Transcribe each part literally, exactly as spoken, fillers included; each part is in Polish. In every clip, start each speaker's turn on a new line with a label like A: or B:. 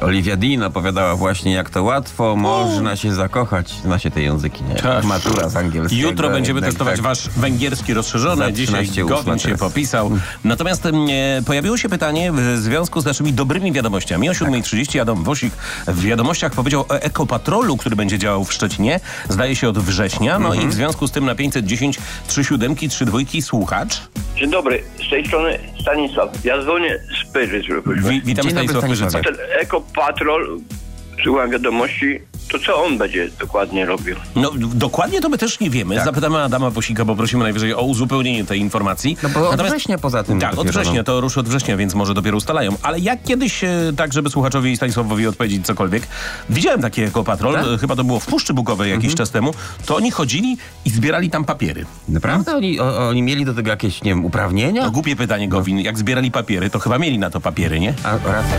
A: Olivia Dean opowiadała właśnie, jak to łatwo można się zakochać. Zna się te języki, nie?
B: Tak.
A: Matura z angielskiego.
B: Jutro będziemy
A: jednak,
B: testować
A: tak.
B: wasz węgierski rozszerzony. Dzisiaj Gowin się popisał. Natomiast e, pojawiło się pytanie w związku z naszymi dobrymi wiadomościami. O siódma trzydzieści Adam Wosik w wiadomościach powiedział o ekopatrolu, który będzie działał w Szczecinie. Zdaje się od września. No mhm. i w związku z tym na pięćset dziesięć trzy siódemki trzy dwójki słuchacz.
C: Dzień dobry, z tej strony Stanisław. Ja dzwonię z Pyrzyc.
B: Wi- witamy Stanisław Pyrzyca.
C: Ten ekopatrol, słucham wiadomości, to co on będzie dokładnie robił?
B: No dokładnie to my też nie wiemy. Tak. Zapytamy Adama Wosika, poprosimy najwyżej o uzupełnienie tej informacji.
A: No bo od Natomiast, września poza tym.
B: Tak, od września, no. to ruszy od września, więc może dopiero ustalają. Ale jak kiedyś, tak żeby słuchaczowi i Stanisławowi odpowiedzieć cokolwiek, widziałem taki ekopatrol, tak? chyba to było w Puszczy Bukowej jakiś mhm. czas temu, to oni chodzili i zbierali tam papiery.
A: Naprawdę? Oni, o, oni mieli do tego jakieś, nie wiem, uprawnienia?
B: No głupie pytanie, Gowin. Jak zbierali papiery, to chyba mieli na to papiery, nie?
A: A racja.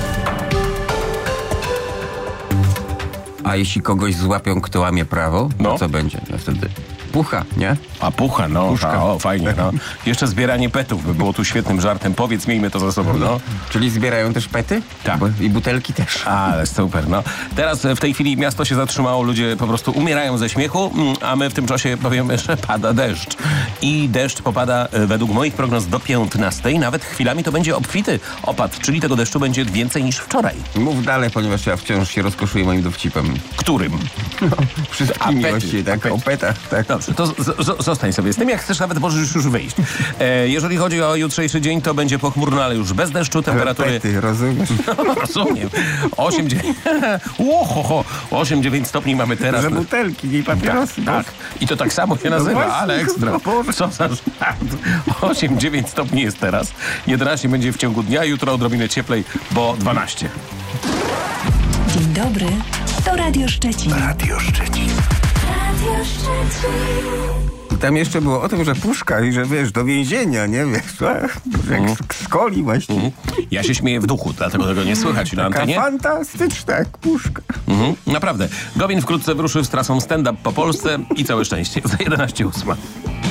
A: A jeśli kogoś złapią, kto łamie prawo, no. to co będzie? No wtedy pucha, nie?
B: A pucha, no. Puszka. O, fajnie, no. Jeszcze zbieranie petów by było tu świetnym żartem. Powiedz, miejmy to za sobą, no.
A: Czyli zbierają też pety?
B: Tak.
A: Bo i butelki też.
B: Ale super, no. Teraz w tej chwili miasto się zatrzymało, ludzie po prostu umierają ze śmiechu, a my w tym czasie powiemy, że pada deszcz. I deszcz popada według moich prognoz do piętnastej. Nawet chwilami to będzie obfity opad, czyli tego deszczu będzie więcej niż wczoraj.
A: Mów dalej, ponieważ ja wciąż się rozkoszuję moim dowcipem.
B: Którym?
A: No, wszystkimi właściwie, tak, o petach, tak.
B: Dobrze, to z- z- zostań sobie z tym. Jak chcesz, nawet możesz już wyjść. E, jeżeli chodzi o jutrzejszy dzień, to będzie pochmurno, ale już bez deszczu. Temperatury...
A: Ale pety, rozumiesz?
B: No, rozumiem. osiem dziewięć Ohoho, osiem dziewięć stopni mamy teraz.
A: Że butelki, nie papierosy.
B: Tak, tak. I to tak samo się nazywa,
A: właśnie,
B: ale ekstra. Co za żart. osiem dziewięć stopni jest teraz. jedenaście będzie w ciągu dnia, jutro odrobinę cieplej, bo dwanaście.
D: Dzień dobry, to Radio Szczecin.
E: Radio Szczecin.
D: Radio Szczecin.
A: Tam jeszcze było o tym, że puszka i że wiesz, do więzienia, nie wiesz, jak mm. z coli właśnie.
B: Mm. Ja się śmieję w duchu, dlatego tego nie słychać na antenie.
A: Taka fantastyczna jak puszka.
B: Mm. Naprawdę. Gowin wkrótce wyruszy z trasą stand-up po Polsce i całe szczęście. Za jedenaście ósma.